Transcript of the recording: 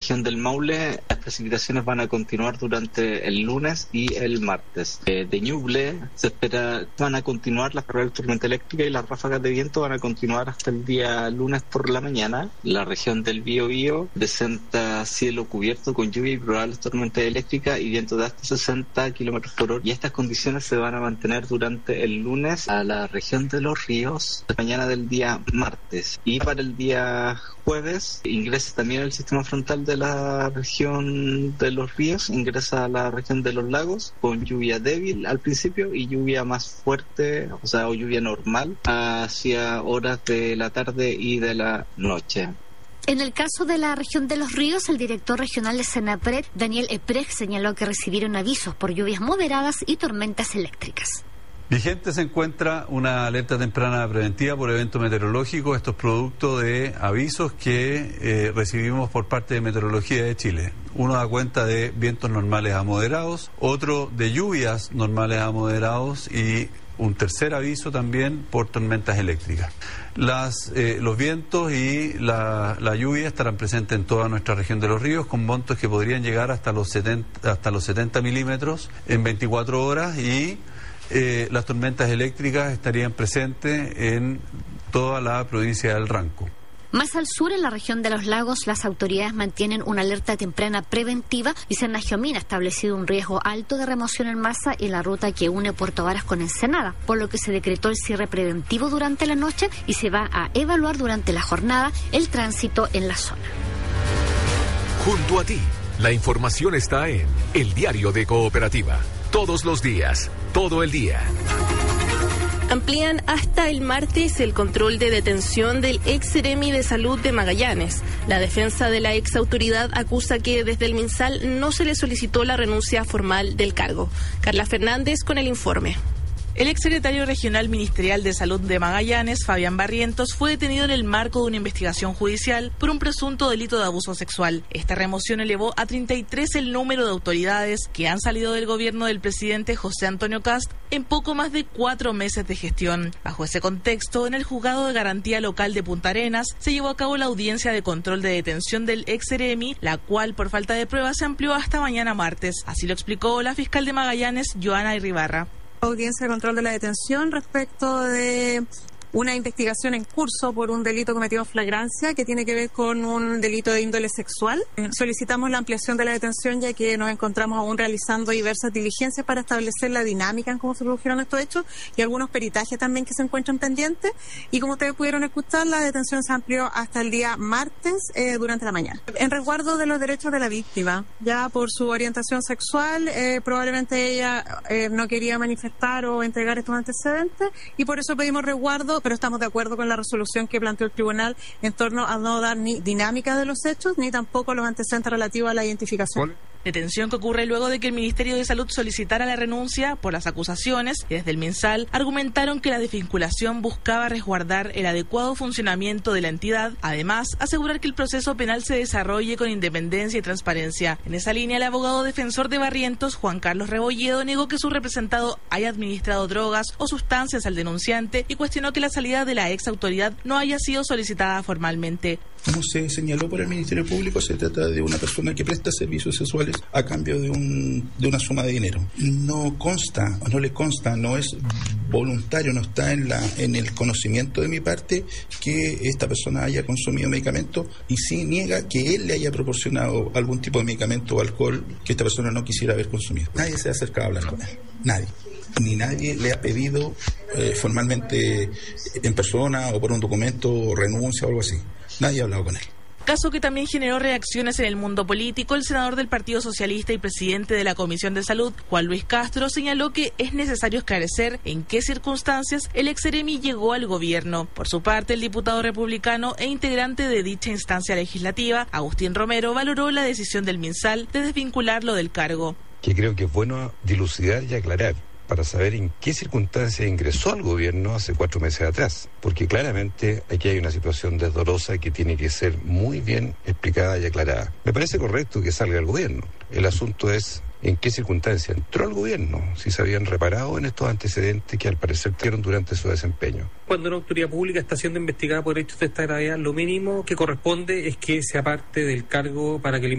región del Maule las precipitaciones van a continuar durante el lunes y el martes. De Ñuble se espera van a continuar las probabilidades de tormenta eléctrica y las ráfagas de viento van a continuar hasta el día lunes por la mañana. La región del Biobío presenta cielo cubierto con lluvia y probables tormentas eléctricas y viento de hasta 60 kilómetros por hora. Y estas condiciones se van a mantener durante el lunes a la región de Los Ríos, la mañana del día martes. Y para el día jueves ingresa también el sistema frontal de la región de Los Ríos, ingresa a la región de los lagos con lluvia débil al principio y lluvia más fuerte, o lluvia normal hacia horas de la tarde y de la noche. En el caso de la región de Los Ríos, el director regional de Senapred, Daniel Epreg, señaló que recibieron avisos por lluvias moderadas y tormentas eléctricas. Vigente se encuentra una alerta temprana preventiva por evento meteorológico. Esto es producto de avisos que recibimos por parte de Meteorología de Chile. Uno da cuenta de vientos normales a moderados, otro de lluvias normales a moderados y un tercer aviso también por tormentas eléctricas. Los vientos y la lluvia estarán presentes en toda nuestra región de Los Ríos con montos que podrían llegar hasta los 70 milímetros en 24 horas y las tormentas eléctricas estarían presentes en toda la provincia del Ranco. Más al sur, en la región de los lagos, las autoridades mantienen una alerta temprana preventiva y Senajomín ha establecido un riesgo alto de remoción en masa en la ruta que une Puerto Varas con Ensenada, por lo que se decretó el cierre preventivo durante la noche y se va a evaluar durante la jornada el tránsito en la zona. Junto a ti, la información está en El Diario de Cooperativa. Todos los días, todo el día. Amplían hasta el martes el control de detención del ex Seremi de Salud de Magallanes. La defensa de la ex autoridad acusa que desde el MinSal no se le solicitó la renuncia formal del cargo. Carla Fernández con el informe. El exsecretario regional ministerial de Salud de Magallanes, Fabián Barrientos, fue detenido en el marco de una investigación judicial por un presunto delito de abuso sexual. Esta remoción elevó a 33 el número de autoridades que han salido del gobierno del presidente José Antonio Kast en poco más de 4 meses de gestión. Bajo ese contexto, en el Juzgado de Garantía Local de Punta Arenas se llevó a cabo la audiencia de control de detención del ex Seremi, la cual por falta de pruebas se amplió hasta mañana martes. Así lo explicó la fiscal de Magallanes, Joana Irribarra. Audiencia de control de la detención respecto de una investigación en curso por un delito cometido en flagrancia que tiene que ver con un delito de índole sexual. Solicitamos la ampliación de la detención ya que nos encontramos aún realizando diversas diligencias para establecer la dinámica en cómo se produjeron estos hechos y algunos peritajes también que se encuentran pendientes. Y como ustedes pudieron escuchar, la detención se amplió hasta el día martes durante la mañana. En resguardo de los derechos de la víctima, ya por su orientación sexual, probablemente ella no quería manifestar o entregar estos antecedentes y por eso pedimos resguardo, pero estamos de acuerdo con la resolución que planteó el tribunal en torno a no dar ni dinámica de los hechos ni tampoco los antecedentes relativos a la identificación. Detención que ocurre luego de que el Ministerio de Salud solicitara la renuncia por las acusaciones y desde el MinSal argumentaron que la desvinculación buscaba resguardar el adecuado funcionamiento de la entidad, además asegurar que el proceso penal se desarrolle con independencia y transparencia. En esa línea, el abogado defensor de Barrientos, Juan Carlos Rebolledo, negó que su representado haya administrado drogas o sustancias al denunciante y cuestionó que la salida de la ex autoridad no haya sido solicitada formalmente. Como se señaló por el Ministerio Público, se trata de una persona que presta servicios sexuales a cambio de una suma de dinero. No le consta, no es voluntario, no está en el conocimiento de mi parte que esta persona haya consumido medicamentos y sí niega que él le haya proporcionado algún tipo de medicamento o alcohol que esta persona no quisiera haber consumido. Nadie se ha acercado a hablar con él, nadie. Ni nadie le ha pedido formalmente en persona o por un documento renuncia o algo así. Nadie ha hablado con él. Caso que también generó reacciones en el mundo político. El senador del Partido Socialista y presidente de la Comisión de Salud, Juan Luis Castro, señaló que es necesario esclarecer en qué circunstancias el ex Seremi llegó al gobierno. Por su parte, el diputado republicano e integrante de dicha instancia legislativa, Agustín Romero, valoró la decisión del MinSal de desvincularlo del cargo. Que creo que es bueno dilucidar y aclarar para saber en qué circunstancias ingresó al gobierno hace 4 meses atrás, porque claramente aquí hay una situación desdorosa que tiene que ser muy bien explicada y aclarada. Me parece correcto que salga el gobierno. El asunto es en qué circunstancias entró al gobierno, si se habían reparado en estos antecedentes que al parecer tuvieron durante su desempeño. Cuando una autoridad pública está siendo investigada por hechos de esta gravedad, lo mínimo que corresponde es que se aparte del cargo para que el